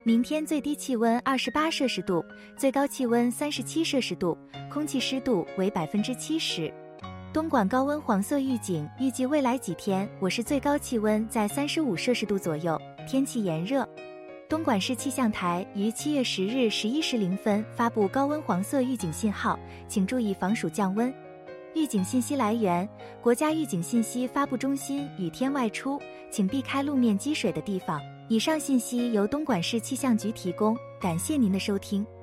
明天最低气温28摄氏度，最高气温37摄氏度，空气湿度为70%。东莞高温黄色预警，预计未来几天我市最高气温在35摄氏度左右，天气炎热。东莞市气象台于7月10日11时0分发布高温黄色预警信号，请注意防暑降温。预警信息来源：国家预警信息发布中心。雨天外出，请避开路面积水的地方。以上信息由东莞市气象局提供，感谢您的收听。